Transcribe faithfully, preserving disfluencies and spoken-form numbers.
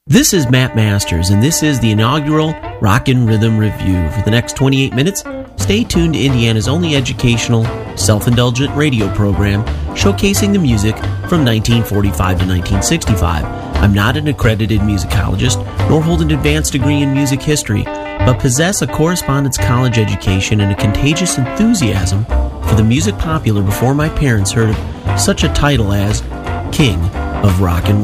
This is Matt Masters, and this is the inaugural Rockin' Rhythm Review. For the next twenty-eight minutes, stay tuned to Indiana's only educational, self-indulgent radio program showcasing the music from nineteen forty-five to nineteen sixty-five. I'm not an accredited musicologist, nor hold an advanced degree in music history, but possess a correspondence college education and a contagious enthusiasm for the music popular before my parents heard of such a title as King of Rock and Roll.